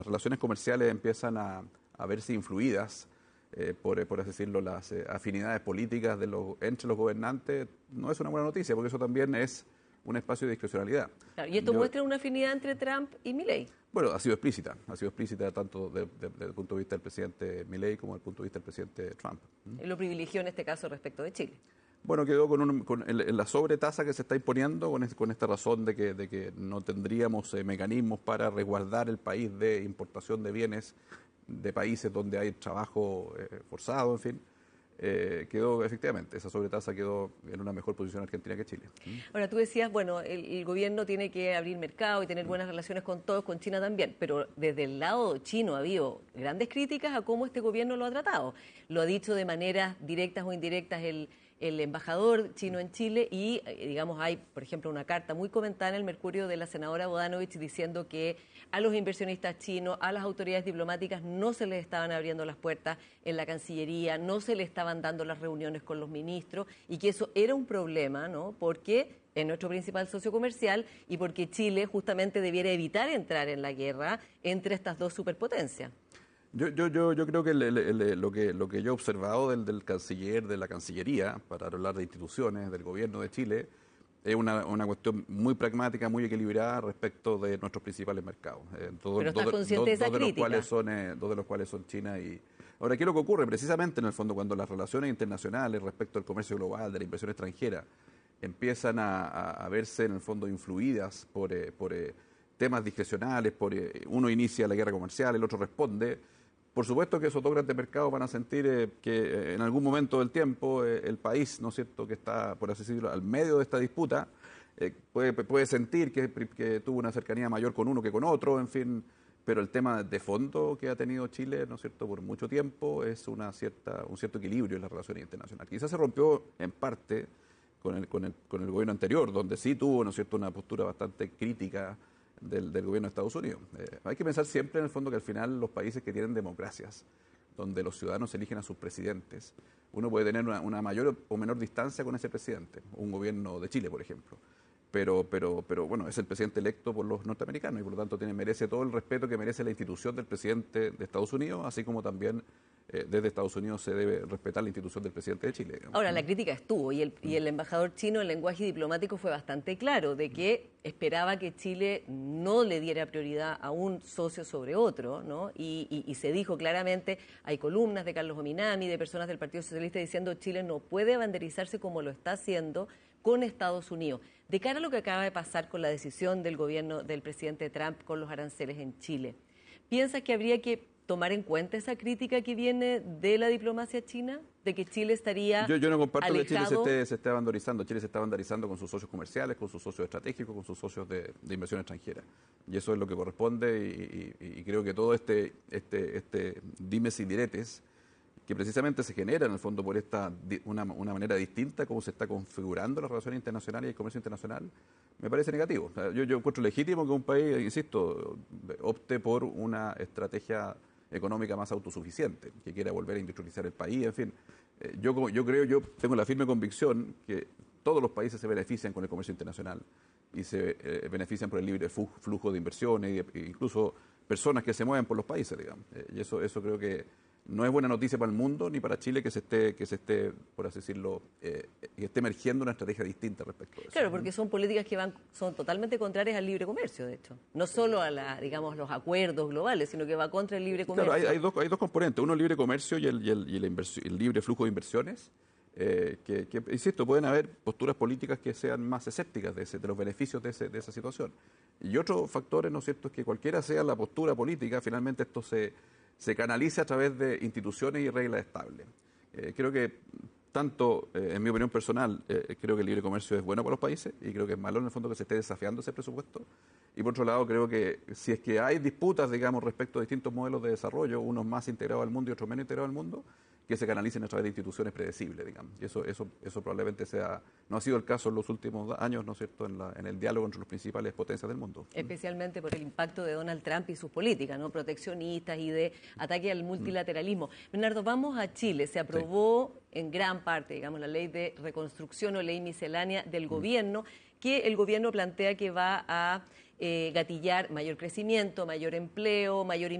Las relaciones comerciales empiezan a verse influidas por así decirlo, las afinidades políticas entre los gobernantes, no es una buena noticia, porque eso también es un espacio de discrecionalidad. Claro, y esto muestra una afinidad entre Trump y Milei. Bueno, ha sido explícita tanto desde el punto de vista del presidente Milei como desde el punto de vista del presidente Trump. Lo privilegió en este caso respecto de Chile. Bueno, quedó en la sobretasa que se está imponiendo con esta razón de que no tendríamos mecanismos para resguardar el país de importación de bienes de países donde hay trabajo forzado, en fin. Quedó, efectivamente, esa sobretasa quedó en una mejor posición Argentina que Chile. Ahora, tú decías, bueno, el gobierno tiene que abrir mercado y tener buenas relaciones con todos, con China también, pero desde el lado chino ha habido grandes críticas a cómo este gobierno lo ha tratado. Lo ha dicho de maneras directas o indirectas el embajador chino en Chile y, digamos, hay, por ejemplo, una carta muy comentada en el Mercurio de la senadora Bodanovich diciendo que a los inversionistas chinos, a las autoridades diplomáticas no se les estaban abriendo las puertas en la Cancillería, no se les estaban dando las reuniones con los ministros y que eso era un problema, ¿no? Porque es nuestro principal socio comercial y porque Chile justamente debiera evitar entrar en la guerra entre estas dos superpotencias. Yo creo que lo que yo he observado del canciller, de la Cancillería, para hablar de instituciones, del gobierno de Chile, es una cuestión muy pragmática, muy equilibrada respecto de nuestros principales mercados. Pero estás consciente de esa crítica. Dos de los cuales son China y... Ahora, ¿qué es lo que ocurre? Precisamente, en el fondo, cuando las relaciones internacionales respecto al comercio global, de la inversión extranjera, empiezan a verse, en el fondo, influidas por temas discrecionales, uno inicia la guerra comercial, el otro responde. Por supuesto que esos dos grandes mercados van a sentir que en algún momento del tiempo el país, ¿no es cierto?, que está, por así decirlo, al medio de esta disputa, puede sentir que tuvo una cercanía mayor con uno que con otro, en fin, pero el tema de fondo que ha tenido Chile, ¿no es cierto?, por mucho tiempo es un cierto equilibrio en las relaciones internacionales. Quizás se rompió en parte con el gobierno anterior, donde sí tuvo, ¿no es cierto?, una postura bastante crítica del gobierno de Estados Unidos. Hay que pensar siempre en el fondo que al final los países que tienen democracias, donde los ciudadanos eligen a sus presidentes, uno puede tener una mayor o menor distancia con ese presidente, un gobierno de Chile, por ejemplo. Pero bueno, es el presidente electo por los norteamericanos y por lo tanto merece todo el respeto que merece la institución del presidente de Estados Unidos, así como también desde Estados Unidos se debe respetar la institución del presidente de Chile. Digamos. Ahora, la crítica estuvo y el embajador chino en lenguaje diplomático fue bastante claro de que esperaba que Chile no le diera prioridad a un socio sobre otro, ¿no? Y se dijo claramente, hay columnas de Carlos Ominami, de personas del Partido Socialista diciendo Chile no puede banderizarse como lo está haciendo con Estados Unidos. De cara a lo que acaba de pasar con la decisión del gobierno del presidente Trump con los aranceles en Chile, ¿piensas que habría que tomar en cuenta esa crítica que viene de la diplomacia china? De que Chile estaría Yo no comparto alejado. que Chile se esté banderizando. Chile se está banderizando con sus socios comerciales, con sus socios estratégicos, con sus socios de inversión extranjera. Y eso es lo que corresponde y creo que todo este dimes y diretes que precisamente se genera en el fondo por una manera distinta como se está configurando las relaciones internacionales y el comercio internacional, me parece negativo. O sea, yo encuentro legítimo que un país, insisto, opte por una estrategia económica más autosuficiente, que quiera volver a industrializar el país, en fin. Yo tengo la firme convicción que todos los países se benefician con el comercio internacional y se benefician por el libre flujo de inversiones e incluso personas que se mueven por los países, digamos. Y eso creo que no es buena noticia para el mundo ni para Chile que se esté, por así decirlo, que esté emergiendo una estrategia distinta respecto a eso. Claro, porque son políticas que son totalmente contrarias al libre comercio, de hecho. No solo a los acuerdos globales, sino que va contra el libre comercio. Claro, hay dos componentes. Uno, el libre comercio y el libre flujo de inversiones. Que, insisto, pueden haber posturas políticas que sean más escépticas de los beneficios de esa situación. Y otro factor, ¿no es cierto?, es que cualquiera sea la postura política, finalmente esto se canaliza a través de instituciones y reglas estables. Creo que tanto, en mi opinión personal, creo que el libre comercio es bueno para los países y creo que es malo en el fondo que se esté desafiando ese presupuesto. Y por otro lado, creo que si es que hay disputas, digamos, respecto a distintos modelos de desarrollo, unos más integrados al mundo y otros menos integrados al mundo, que se canalicen a través de instituciones predecibles, digamos. Y eso probablemente no ha sido el caso en los últimos años, ¿no es cierto?, en el diálogo entre las principales potencias del mundo. Especialmente por el impacto de Donald Trump y sus políticas, ¿no?, proteccionistas y de ataque al multilateralismo. Bernardo, vamos a Chile. Se aprobó en gran parte, digamos, la ley de reconstrucción o ley miscelánea del gobierno, que el gobierno plantea que va a gatillar mayor crecimiento, mayor empleo, mayor